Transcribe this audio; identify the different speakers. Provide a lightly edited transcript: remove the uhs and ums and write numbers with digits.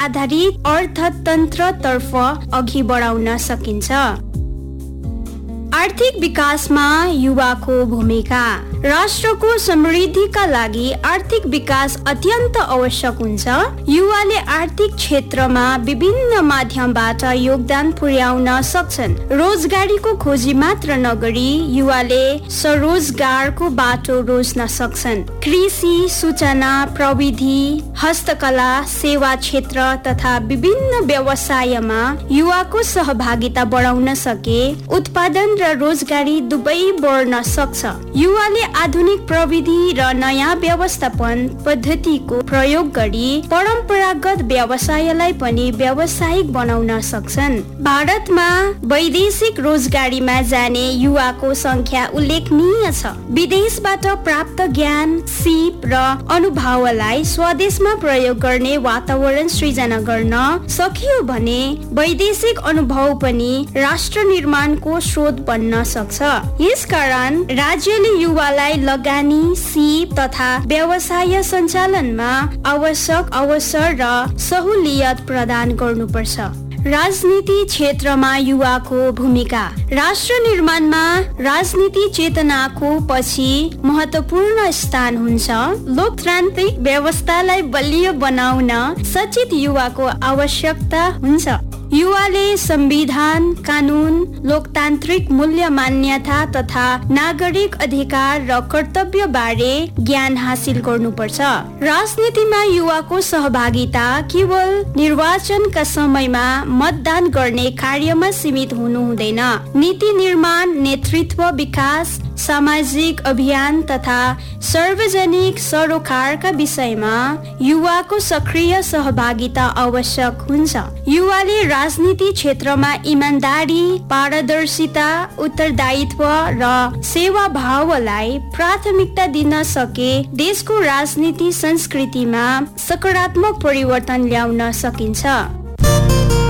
Speaker 1: आधारित अर्थतन्त्रतर्फ अघि बढाउन सकिन्छ। आर्थिक विकासमा युवाको भूमिका। राष्ट्रको समृद्धिका लागि आर्थिक विकास अत्यन्त आवश्यक हुन्छ। युवाले आर्थिक क्षेत्रमा विभिन्न माध्यमबाट योगदान पुर्याउन सक्छन्। रोजगारीको खोजी मात्र नगरी युवाले स्वरोजगारको बाटो रोज्न सक्छन्। कृषि, सूचना प्रविधि, हस्तकला, सेवा क्षेत्र तथा विभिन्न व्यवसायमा युवाको सहभागिता बढाउन सके उत्पादन र रोजगारी दुवै बढ्न सक्छ। युवाले आधुनिक प्रविधि र नयाँ व्यवस्थापन पद्धतिको प्रयोग गरी परम्परागत व्यवसायलाई पनि व्यावसायिक बनाउन सक्छन्। भारतमा वैदेशिक रोजगारीमा जाने युवाको संख्या उल्लेखनीय छ। विदेशबाट प्राप्त ज्ञान, सिप र अनुभवलाई स्वदेशमा प्रयोग गर्ने वातावरण सृजना गर्न सकियो भने वैदेशिक अनुभव पनि राष्ट्र निर्माणको स्रोत बन्न सक्छ। यसकारण राज्यले युवालाई लगानी, सिप तथा व्यवसाय सञ्चालनमा आवश्यक अवसर र सहुलियत प्रदान गर्नुपर्छ। राजनीति क्षेत्रमा युवाको भूमिका। राष्ट्र निर्माणमा राजनीति चेतनाको पछि महत्त्वपूर्ण स्थान हुन्छ। लोकतान्त्रिक व्यवस्थालाई बलियो बनाउन सचेत युवाको आवश्यकता हुन्छ। युवाले संविधान, कानून, लोकतान्त्रिक मूल्य मान्यता तथा नागरिक अधिकार र कर्तव्य बारे ज्ञान हासिल गर्नुपर्छ। राजनीतिमा युवाको सहभागिता केवल निर्वाचनका समयमा मतदान गर्ने कार्यमा सीमित हुनु हुँदैन। नीति निर्माण, नेतृत्व, विकास, सामाजिक अभियान तथा सार्वजनिक सरोकारका विषयमा युवाको सक्रिय सहभागिता आवश्यक हुन्छ। युवाले राजनीति क्षेत्रमा इमानदारी, पारदर्शिता, उत्तरदायित्व र सेवा भावलाई प्राथमिकता दिन सके देशको राजनीति संस्कृतिमा सकारात्मक परिवर्तन ल्याउन सकिन्छ।